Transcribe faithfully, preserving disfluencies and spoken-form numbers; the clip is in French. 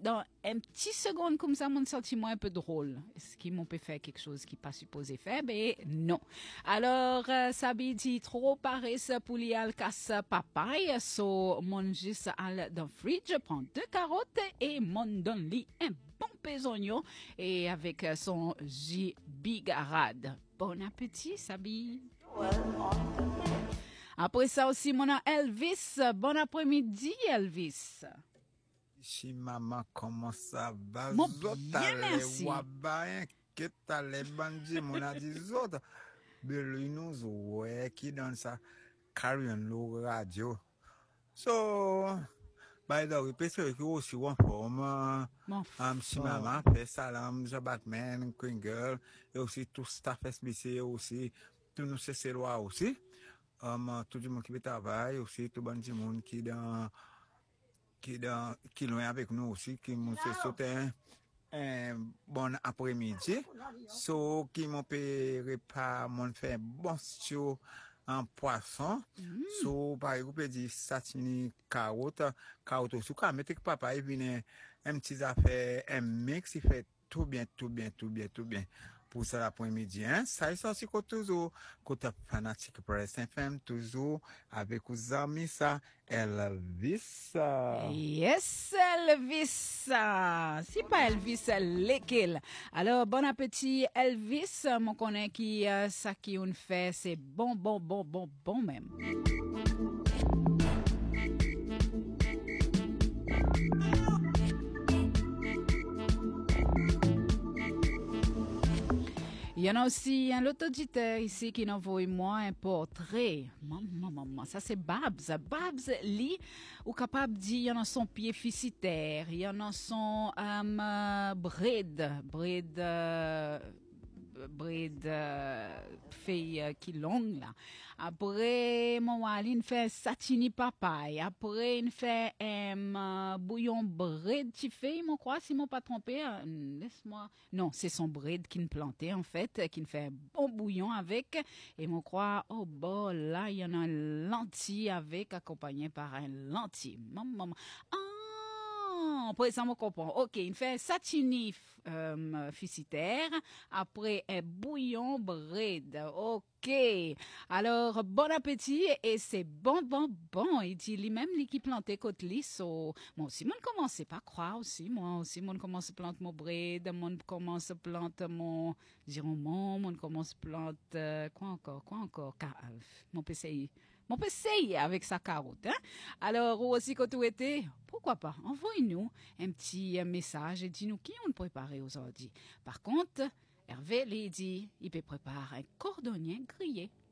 dans un petit seconde comme ça, mon sentiment un peu drôle. Est-ce qu'ils m'ont fait faire quelque chose qui pas supposé faire? Ben non. Alors, euh, Sabi dit trop paresse pour li al casse papaye. So, mon juste al dans fridge, prend deux carottes et mon donne li un bon pesogno et avec son jus bigarade. Bon appétit, Sabi. Après ça aussi, mon Elvis. Bon après-midi, Elvis. Si maman, comment ça va? Mon bien, merci. Wabayen, que t'as les bandits, mon a dit autres. Belinous, ouais, qui donne ça? Carry on radio. So, by the way, parce que aussi, on forme, um, si maman, fait salam, je Batman, Queen Girl, et aussi tout staff S B C aussi, tout nous c'est lois aussi. Um, tout le monde qui travaille aussi, tout le monde qui dans, qui dans, qui loin avec nous aussi, qui nous se sauté un bon après-midi. So, qui m'ont payé repas, m'ont fait bon stew en poisson. Mm. So, par exemple, dit satini carotte, carotte aussi. Quand mettez que papa, il vient un petit affaire, un mix, il fait tout bien, tout bien, tout bien, tout bien. Pour ça l'après-midi, hein. Ça, c'est aussi que toujours, côté fanatique Press F M, toujours avec vos amis, ça, Elvis. Yes, Elvis. Si pas Elvis, lequel? Alors, bon appétit, Elvis. Mon connaît qui, euh, ça qui on fait, c'est bon, bon, bon, bon, bon même. Il y en a aussi un autre auditeur ici qui envoie moi un portrait. Maman, maman, ça c'est Babs. Babs, lui, ou capable de dire, il y en a son pied ficitaire, il y en a son um, bride, bride, euh, bride, euh, fille euh, qui longue là. Après, mon Aline fait satini papaye. Après, il fait un um, bouillon bride qui fait, mon crois, si mon pas trompé, euh, laisse-moi. Non, c'est son bride qui ne plantait en fait, qui ne fait un bon bouillon avec. Et mon crois, oh bon, là, il y en a un lentille avec, accompagné par un lentille. Maman, ah! Après, ça me comprend. OK, il fait satini euh, ficitaire, après un bouillon bride. OK. Alors, bon appétit et c'est bon, bon, bon. Il dit lui-même, lui qui plantait côte lisse. So, moi aussi, moi, je commence pas à croire aussi. Moi aussi, moi, je commence à planter mon bride. Moi, je commence à planter mon giromon. Moi, je commence à planter, euh, quoi encore, quoi encore, mon P C I. On peut essayer avec sa carotte. Hein? Alors, aussi, quand tu étais, pourquoi pas, envoie-nous un petit message et dis-nous qui on préparer aujourd'hui. Par contre, Hervé, lui, dit, il peut préparer un cordonnier grillé.